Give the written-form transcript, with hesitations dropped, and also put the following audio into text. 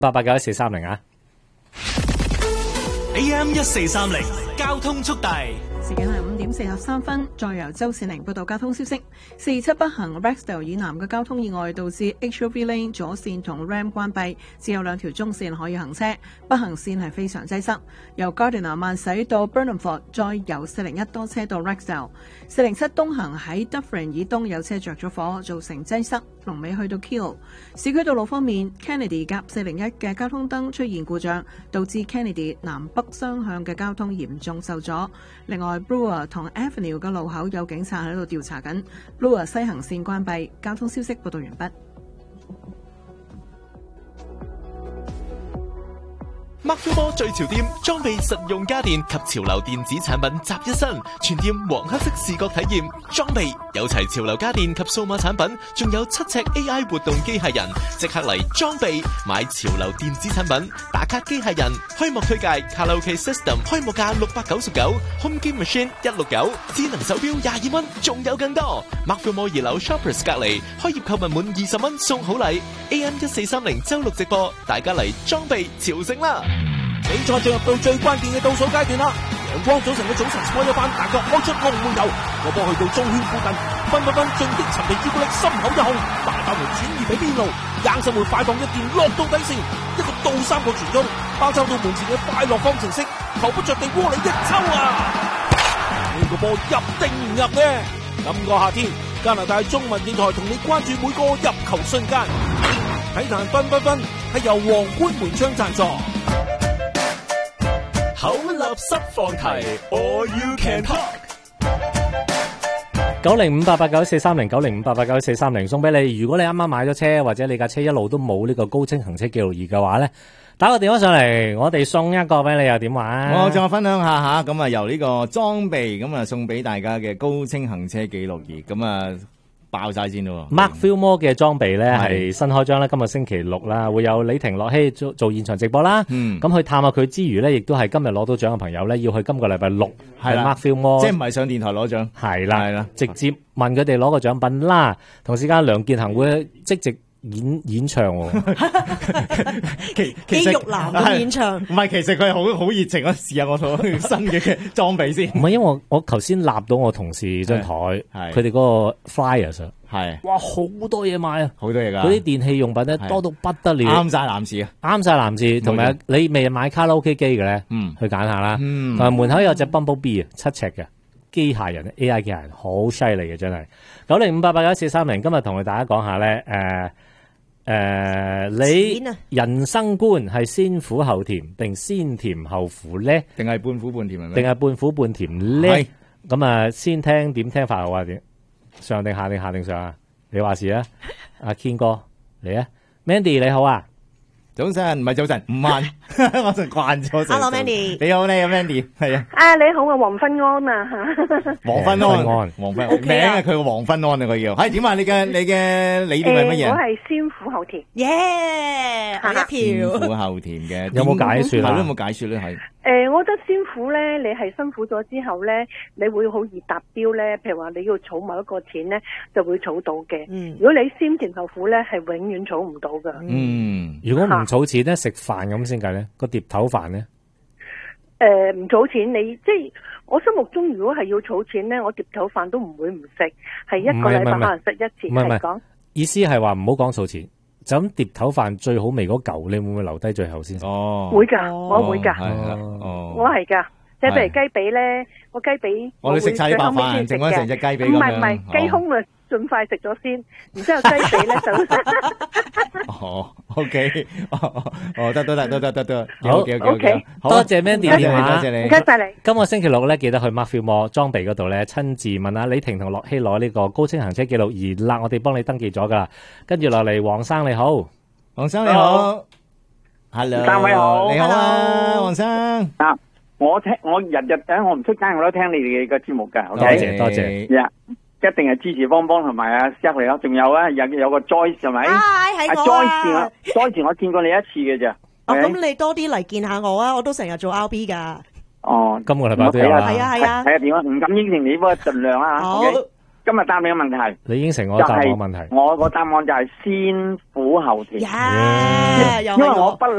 8891430啊。 AM 1430交通速遞。 時間係5:43，再由周善玲報道交通消息。427北行 Rexdale 以南嘅交通意外導致 HOV Lane 左線同 Ram 關閉，只有2條中線可以行車，北行線係非常擠塞。由 Gardiner 慢駛到 Burnhamford， 再由401多車到 Rexdale。407東行喺 Dufferin 以東有車着咗火，造成擠塞，龍尾去到 Keele。市區道路方面 ，Kennedy 夾401嘅交通燈出現故障，導致 Kennedy 南北雙向嘅交通嚴重受阻。另外 Brewer 同 Avenue 嘅路口有警察喺度調查緊 ，Brewer 西行線關閉。交通消息報道完畢。 Markville 最潮店裝備實用家電及潮流電子產品集一身，全店黃黑色視覺體驗，裝備有齊潮流家電及數碼產品，仲有7尺 AI 活動機械人，即刻嚟裝備買潮流電子產品，打卡機械人，開幕推介卡拉 OK System 開幕價699 ，Home Game Machine 169，智能手錶22蚊，仲有更多。Markville 2樓 Shoppers 隔離，開業購物滿20蚊送好禮。AM 1430周6直播，大家嚟裝備朝聖啦！ 比賽進入到最關鍵嘅倒數階段啦！陽光早晨嘅早晨波一班大腳開出龍門球，個波去到中圈附近，分進擊神秘朱古力心口一控，大爆門轉移俾邊路，硬上門快放一箭落到底線，一個倒3個傳中，包抄到門前嘅快樂方程式，球不着地窩裏一抽啊！呢個波入定唔入呢？今個夏天加拿大中文電台同你關注每個入球瞬間，體壇分係由皇冠門窗贊助。 口立濕放題 ，All you can talk。 905889430 905889430送俾你。如果你啱啱買咗車，或者你架車一路都冇呢個高清行車記錄儀嘅話咧，打個電話上嚟，我哋送一個俾你，又點玩？ 我再分享下吓，咁啊由呢個裝備咁啊送俾大家嘅高清行車記錄儀，咁啊爆晒先咯。 Markville Mall 嘅裝備咧係新開張啦，今日星期6啦，會有李婷、樂希做現場直播啦。咁去探下佢之餘咧，亦都係今日攞到獎嘅朋友咧，要去今個禮拜6係 Markville Mall， 即係唔係上電台攞獎，係啦， 直接問佢哋攞個獎品啦。同時間梁健恒會即席演唱肌肉男嘅演唱， 唔係，其實佢係好熱情啊！試下我套新嘅裝備先。 唔係，因為我頭先立到我同事張台，佢哋嗰個 flyers 係， 哇好多嘢買啊， 好多嘢㗎， 嗰啲電器用品咧多到不得了， 啱晒男士啊， 啱晒男士，同埋你未買卡拉 OK 機嘅咧，去揀下啦。同埋門口有隻 Bumblebee 7尺嘅機械人 AI 機械人，好犀利嘅真係。905889430，今日同大家講下咧，你人生觀係先苦後甜，定先甜後苦咧？ 定係半苦半甜係咪？ 定係半苦半甜咧？咁啊，先聽點聽法好啊？點上定下定下定上啊？你話事啊？阿 Ken 哥嚟啊 ，Mandy 你好啊！ 早晨，唔係早晨，午晚，我就慣咗。 Hello Mandy， 你好，你好 Mandy， 係啊。 你好啊，黃芬安啊吓。 黃芬安，黃芬安，名啊佢個黃芬安啊佢要。係點啊？你嘅理念係乜嘢？ 我係先苦後甜。 耶，一票。 先苦後甜嘅， 有冇解說啊？ 有冇解說咧？係。 我覺得先苦咧，你係辛苦咗之後咧，你會好易達標咧。譬如話你要儲某一個錢咧，就會儲到嘅。如果你先甜後苦咧，係永遠儲唔到噶。 如果唔儲錢咧，食飯咁先計咧，個碟頭飯咧。 唔儲錢，你即係我心目中，如果係要儲錢咧，我碟頭飯都唔會唔食，係一個禮拜可能食一次。係講意思係話唔好講儲錢。就咁碟頭飯最好味嗰嚿，你會唔會留低最後先？ 會噶，我會噶，我係噶，即係譬如雞髀咧，我雞髀我哋食晒啲白飯，剩翻成隻雞髀咁樣。 唔係雞胸啊，盡快食咗先，然之後雞髀咧就。 OK， 得， 好，多謝 Mandy 電話， 多謝你， 唔該晒你。 今個星期6咧，記得去 Markville Mall 裝備嗰度咧，親自問下李婷同樂希攞呢個高清行車記錄儀啦，我哋幫你登記咗噶啦。跟住落嚟，黃生你好， 黃生你好 ，Hello， 三位好， 你好啊，黃生。 我日我唔出街我都聽你哋嘅節目噶， 多謝。 一定係支持邦邦同埋阿 Jack 嚟咯，仲有啊，有個 Joyce 係咪？ 係我啊 ！Joyce 我見過你一次嘅咋。 咁你多啲嚟見下我啊！我都成日做 RB 噶。 今個禮拜都有啦。 係啊。 睇下點啊，唔敢應承你，不過盡量啊。 好， 今日答你嘅問題， 你應承我答我問題。 我個答案就係先苦後甜。 又係因為我不